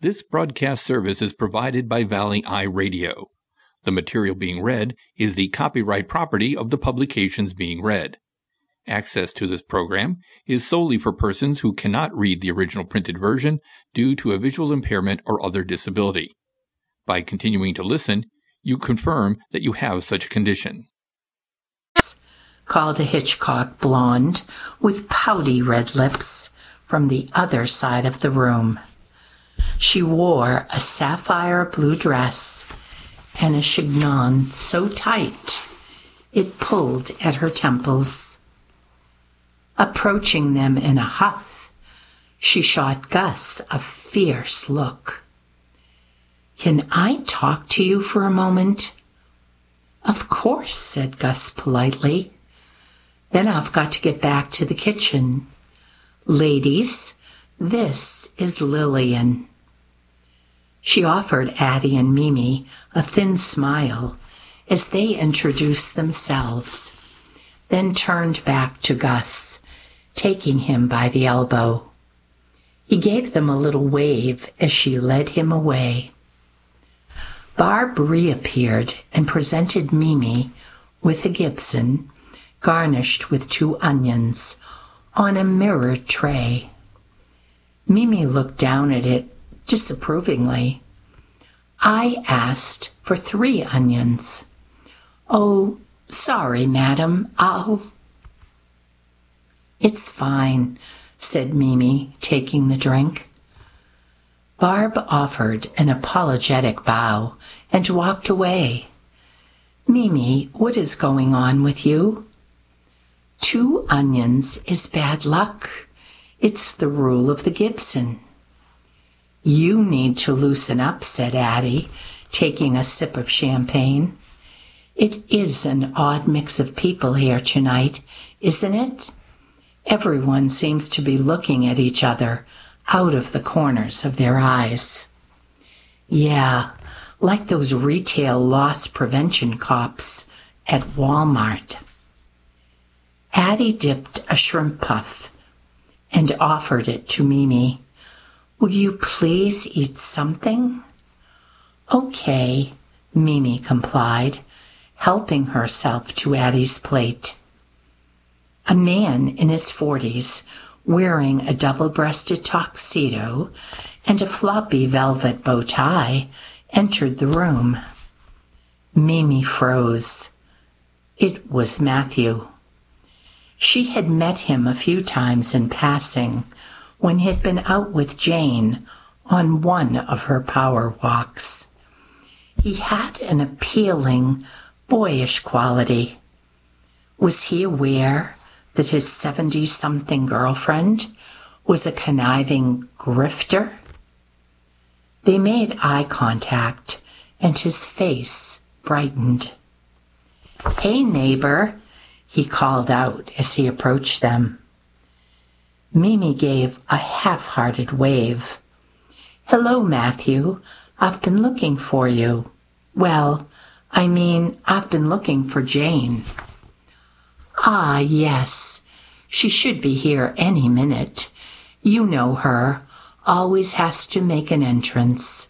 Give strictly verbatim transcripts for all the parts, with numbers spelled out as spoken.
This broadcast service is provided by Valley Eye Radio. The material being read is the copyright property of the publications being read. Access to this program is solely for persons who cannot read the original printed version due to a visual impairment or other disability. By continuing to listen, you confirm that you have such a condition. Called a Hitchcock blonde with pouty red lips from the other side of the room. She wore a sapphire blue dress and a chignon so tight it pulled at her temples. Approaching them in a huff, she shot Gus a fierce look. "Can I talk to you for a moment?" "Of course," said Gus politely. "Then I've got to get back to the kitchen. Ladies, this is Lillian." She offered Addie and Mimi a thin smile as they introduced themselves, then turned back to Gus, taking him by the elbow. He gave them a little wave as she led him away. Barb reappeared and presented Mimi with a Gibson, garnished with two onions, on a mirrored tray. Mimi looked down at it disapprovingly. "I asked for three onions." "Oh, sorry, madam, I'll..." "It's fine," said Mimi, taking the drink. Barb offered an apologetic bow and walked away. "Mimi, what is going on with you?" "Two onions is bad luck. It's the rule of the Gibson." "You need to loosen up," said Addie, taking a sip of champagne. "It is an odd mix of people here tonight, isn't it? Everyone seems to be looking at each other out of the corners of their eyes." "Yeah, like those retail loss prevention cops at Walmart." Addie dipped a shrimp puff and offered it to Mimi. "Will you please eat something?" "Okay," Mimi complied, helping herself to Addie's plate. A man in his forties, wearing a double-breasted tuxedo and a floppy velvet bow tie, entered the room. Mimi froze. It was Matthew. She had met him a few times in passing when he had been out with Jane on one of her power walks. He had an appealing, boyish quality. Was he aware that his seventy-something girlfriend was a conniving grifter? They made eye contact, and his face brightened. "Hey, neighbor," he called out as he approached them. Mimi gave a half-hearted wave. "Hello, Matthew. I've been looking for you. Well, I mean, I've been looking for Jane." "Ah, yes. She should be here any minute. You know her. Always has to make an entrance."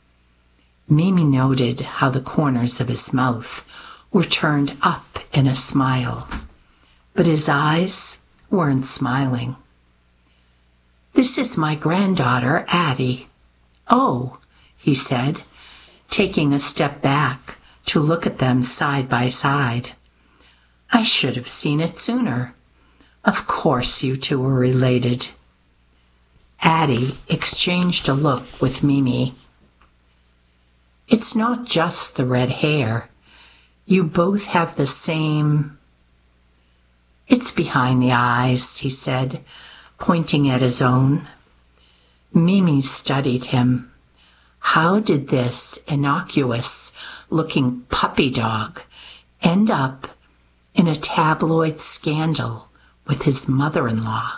Mimi noted how the corners of his mouth were turned up in a smile, but his eyes weren't smiling. "This is my granddaughter, Addie." "Oh," he said, taking a step back to look at them side by side. "I should have seen it sooner. Of course you two are related." Addie exchanged a look with Mimi. "It's not just the red hair. You both have the same..." "It's behind the eyes," he said, pointing at his own. Mimi studied him. How did this innocuous-looking puppy dog end up in a tabloid scandal with his mother-in-law?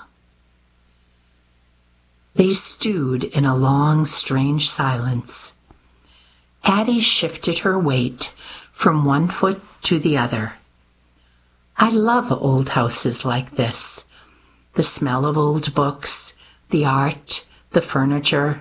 They stewed in a long, strange silence. Addie shifted her weight from one foot to the other. "I love old houses like this. The smell of old books, the art, the furniture.